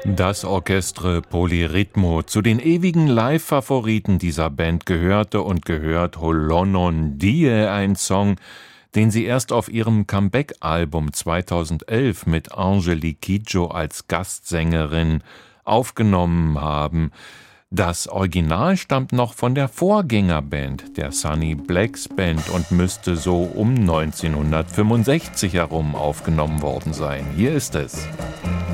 Das Orchestre Polyrhythmo. Zu den ewigen Live-Favoriten dieser Band gehörte und gehört Holonon Die, ein Song, den sie erst auf ihrem Comeback-Album 2011 mit Angelique Kidjo als Gastsängerin aufgenommen haben. Das Original stammt noch von der Vorgängerband, der Sunny Blacks Band, und müsste so um 1965 herum aufgenommen worden sein. Hier ist es.